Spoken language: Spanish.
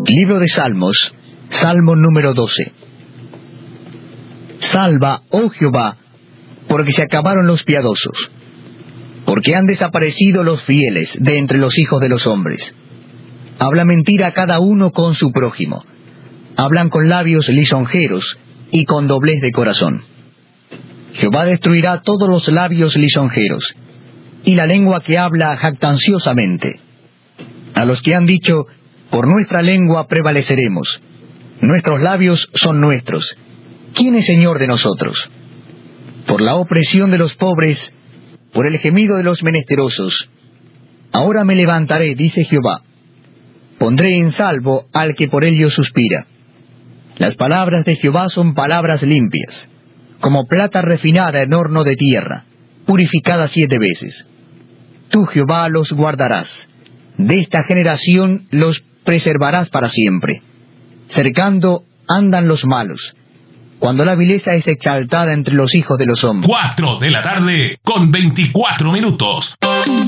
Libro de Salmos, Salmo número 12. Salva, oh Jehová, porque se acabaron los piadosos, porque han desaparecido los fieles de entre los hijos de los hombres. Habla mentira cada uno con su prójimo, hablan con labios lisonjeros y con doblez de corazón. Jehová destruirá todos los labios lisonjeros, y la lengua que habla jactanciosamente. A los que han dicho, por nuestra lengua prevaleceremos, nuestros labios son nuestros, ¿quién es Señor de nosotros? Por la opresión de los pobres, por el gemido de los menesterosos. Ahora me levantaré, dice Jehová. Pondré en salvo al que por ello suspira. Las palabras de Jehová son palabras limpias, como plata refinada en horno de tierra, purificada 7 veces. Tú, Jehová, los guardarás. De esta generación los preservarás para siempre. Cercando andan los malos, cuando la vileza es exaltada entre los hijos de los hombres. 4 de la tarde con 24 minutos.